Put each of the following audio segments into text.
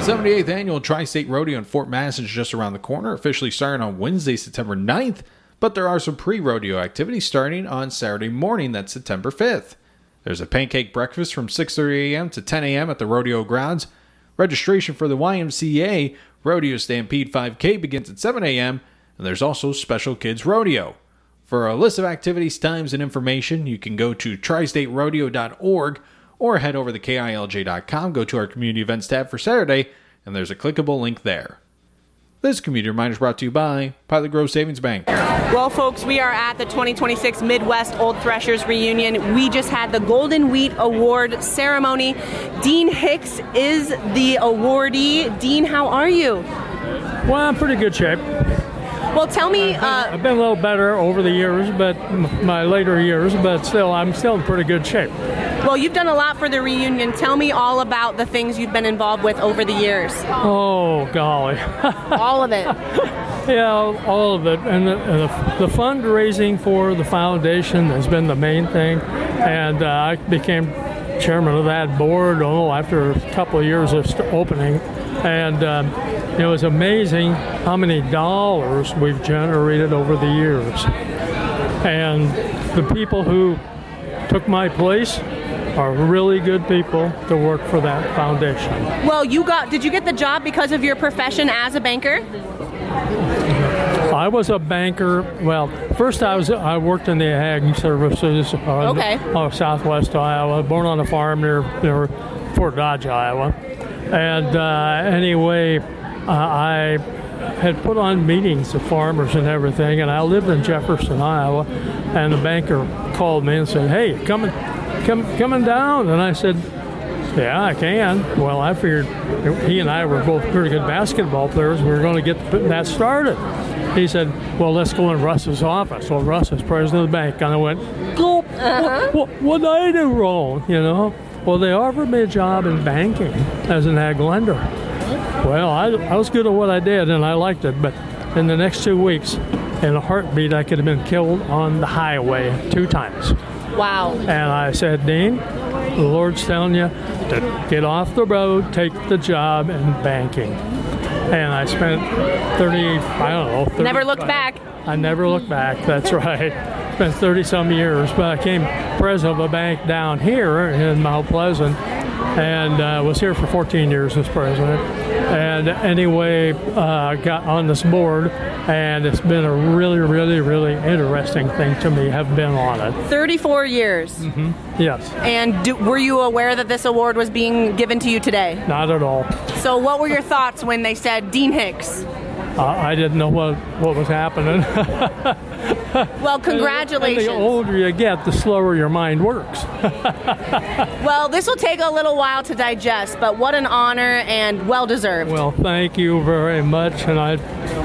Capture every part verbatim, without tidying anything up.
seventy-eighth Annual Tri-State Rodeo in Fort Mass is just around the corner, officially starting on Wednesday, September ninth, but there are some pre-rodeo activities starting on Saturday morning, that's September fifth. There's a pancake breakfast from six thirty a.m. to ten a.m. at the rodeo grounds. Registration for the Y M C A Rodeo Stampede five K begins at seven a.m., and there's also Special Kids Rodeo. For a list of activities, times, and information, you can go to tri state rodeo dot org or head over to K I L J dot com, go to our Community Events tab for Saturday, and there's a clickable link there. This community reminder is brought to you by Pilot Grove Savings Bank. Well, folks, we are at the twenty twenty-six Midwest Old Threshers reunion. We just had the Golden Wheat Award ceremony. Dean Hicks is the awardee. Dean, how are you? Well, I'm in pretty good shape. Well, tell me... I've been, uh, I've been a little better over the years, but m- my later years, but still, I'm still in pretty good shape. Well, you've done a lot for the reunion. Tell me all about the things you've been involved with over the years. Oh, golly. All of it. Yeah, all of it. And the, and the, the fundraising for the foundation has been the main thing. And uh, I became chairman of that board, oh, after a couple of years of st- opening. And um, it was amazing how many dollars we've generated over the years. And the people who took my place are really good people to work for that foundation. Well, you got, did you get the job because of your profession as a banker? I was a banker. Well, first I was I worked in the ag services uh, okay. of Southwest Iowa. Born on a farm near, near Fort Dodge, Iowa. And uh, anyway, uh, I had put on meetings of farmers and everything, and I lived in Jefferson, Iowa. And the banker called me and said, "Hey, coming, come, coming down?" And I said, "Yeah, I can." Well, I figured he and I were both pretty good basketball players. We were going to get that started. He said, "Well, let's go in Russ's office." Well, Russ is president of the bank. And I went, "Go, uh-huh. what, what did I do wrong?" You know. Well, they offered me a job in banking as an ag lender. Well, I, I was good at what I did, and I liked it. But in the next two weeks, in a heartbeat, I could have been killed on the highway two times. Wow. And I said, "Dean, the Lord's telling you to get off the road, take the job in banking." And I spent thirty, I don't know. thirty, Never looked back. I never looked back, that's right. Spent thirty-some years, but I came president of a bank down here in Mount Pleasant, and uh, was here for fourteen years as president. And anyway, uh, got on this board, and it's been a really, really, really interesting thing to me, have been on it. thirty-four years. Mm-hmm. Yes. And do, were you aware that this award was being given to you today? Not at all. So what were your thoughts when they said Dean Hicks? Uh, I didn't know what, what was happening. Well, congratulations. And the older you get, the slower your mind works. Well, this will take a little while to digest, but what an honor and well-deserved. Well, thank you very much, and I,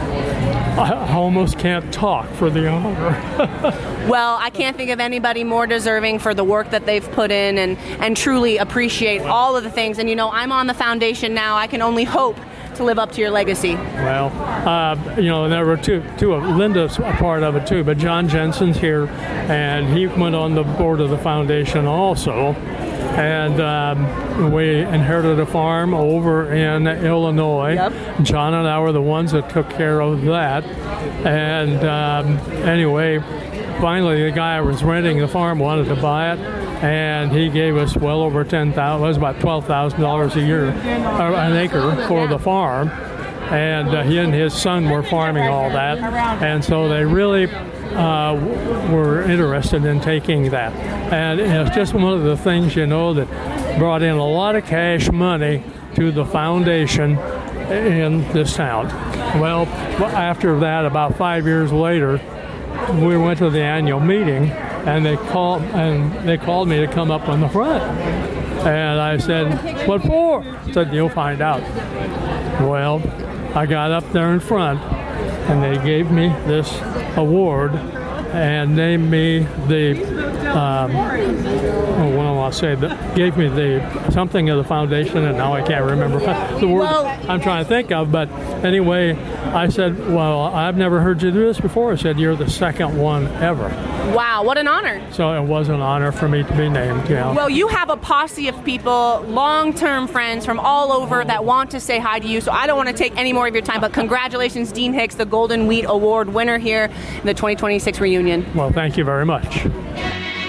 I almost can't talk for the honor. Well, I can't think of anybody more deserving for the work that they've put in, and, and truly appreciate all of the things. And, you know, I'm on the foundation now. I can only hope to live up to your legacy. Well, uh, you know, there were two, two of Linda's a part of it too, but John Jensen's here, and he went on the board of the foundation also. And um, we inherited a farm over in Illinois. Yep. John and I were the ones that took care of that. And um, anyway, finally the guy who was renting the farm wanted to buy it, and he gave us well over ten thousand dollars, it was about twelve thousand dollars a year, uh, an acre for the farm. And uh, he and his son were farming all that, and so they really uh, were interested in taking that. And it's just one of the things, you know, that brought in a lot of cash money to the foundation in this town. Well, after that, about five years later, we went to the annual meeting, and they called and they called me to come up on the front. And I said, "What for?" I said, "You'll find out." Well, I got up there in front, and they gave me this award and named me the, um, oh, what do I want to say, the, gave me the something of the foundation, and now I can't remember the word Well, I'm trying to think of. But anyway, I said, well, I've never heard you do this before. I said, you're the second one ever. Wow, what an honor. So it was an honor for me to be named, yeah. Well, you have a posse of people, long-term friends from all over that want to say hi to you, so I don't want to take any more of your time, but congratulations, Dean Hicks, the Golden Wheat Award winner here in the twenty twenty-six reunion. Well, thank you very much.